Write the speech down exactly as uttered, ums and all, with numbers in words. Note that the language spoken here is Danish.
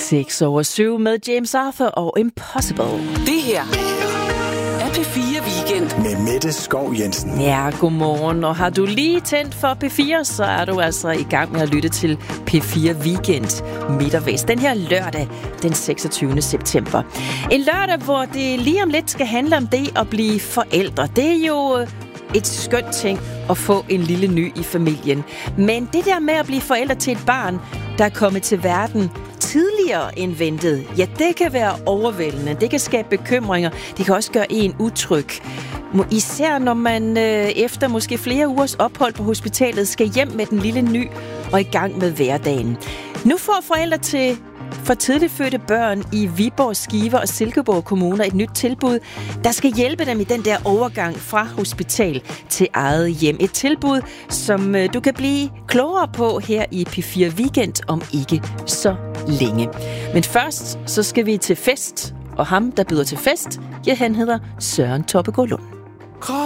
seks over syv med James Arthur og Impossible. Det her er P fire Weekend med Mette Skov Jensen. Ja, godmorgen. Og har du lige tændt for P fire, så er du altså i gang med at lytte til P fire Weekend midt og vest. Den her lørdag, den seksogtyvende september. En lørdag, hvor det lige om lidt skal handle om det at blive forældre. Det er jo et skønt ting at få en lille ny i familien. Men det der med at blive forældre til et barn, der er kommet til verden tidligere end ventet, ja, det kan være overvældende. Det kan skabe bekymringer. Det kan også gøre en utryg. Især når man øh, efter måske flere ugers ophold på hospitalet skal hjem med den lille ny og i gang med hverdagen. Nu får forældre til for tidligt fødte børn i Viborg, Skive og Silkeborg kommuner et nyt tilbud, der skal hjælpe dem i den der overgang fra hospital til eget hjem. Et tilbud, som øh, du kan blive klogere på her i P fire Weekend om ikke så længe. Men først så skal vi til fest, og ham, der byder til fest, ja, han hedder Søren Toppegaard Lund.